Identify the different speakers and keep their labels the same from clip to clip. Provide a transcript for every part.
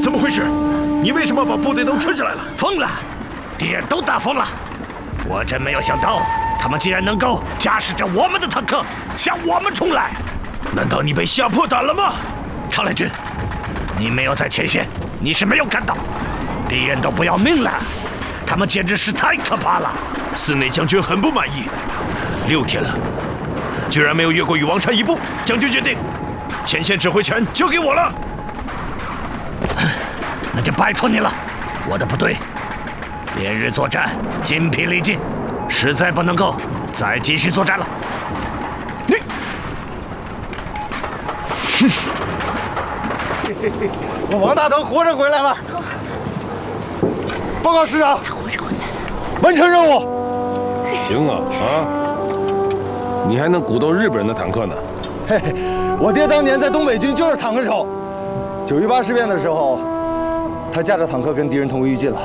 Speaker 1: 怎么回事？你为什么把部队都撤下来了？
Speaker 2: 疯了！敌人都打疯了！我真没有想到，他们竟然能够驾驶着我们的坦克向我们冲来。
Speaker 1: 难道你被吓破胆了吗？
Speaker 2: 常来军，你没有在前线，你是没有看到，敌人都不要命了，他们简直是太可怕了。
Speaker 1: 寺内将军很不满意，6天了，居然没有越过禹王山一步。将军决定，前线指挥权交给我了。
Speaker 2: 那就拜托你了，我的部队连日作战，筋疲力尽，实在不能够再继续作战了。
Speaker 1: 你，
Speaker 3: 我王大头活着回来了。报告师长，
Speaker 4: 他活着回来了，
Speaker 3: 完成任务。
Speaker 5: 行啊啊！你还能鼓动日本人的坦克呢？
Speaker 3: 嘿嘿，我爹当年在东北军就是坦克手。9·18事变的时候，他驾着坦克跟敌人同归于尽了。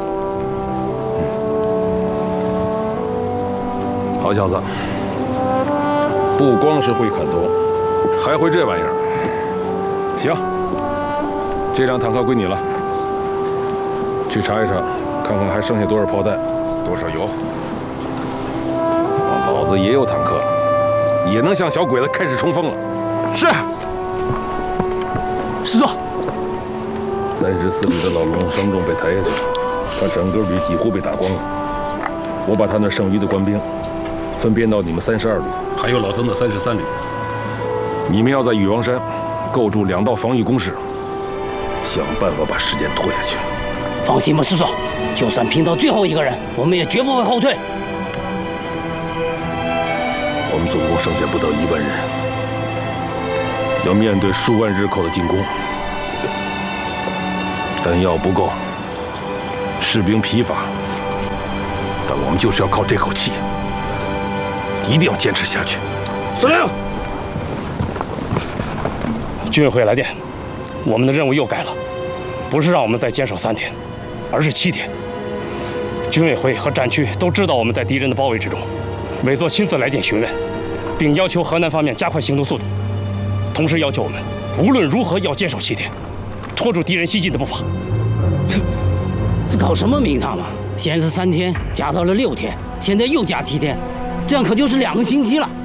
Speaker 5: 好小子，不光是会砍头，还会这玩意儿。行，这辆坦克归你了。去查一查，看看还剩下多少炮弹，多少油。老子也有坦克，也能像小鬼子开始冲锋了。
Speaker 3: 是。师座。
Speaker 5: 34旅的老龙伤重被抬下去，他整个旅几乎被打光了。我把他那剩余的官兵分编到你们32旅，还有老曾的33旅。你们要在禹王山构筑2道防御工事，想办法把时间拖下去。
Speaker 6: 放心吧，师座，就算拼到最后一个人，我们也绝不会后退。
Speaker 5: 我们总共剩下不到1万人，要面对数万日寇的进攻，弹药不够，士兵疲乏，但我们就是要靠这口气，一定要坚持下去。
Speaker 7: 司令，军委会来电，我们的任务又改了，不是让我们再坚守3天，而是7天。军委会和战区都知道我们在敌人的包围之中，委座亲自来电询问，并要求河南方面加快行动速度，同时要求我们无论如何要坚守7天，拖住敌人西进的步伐。
Speaker 6: 这搞什么名堂嘛？先是3天，加到了6天，现在又加7天，这样可就是2个星期了。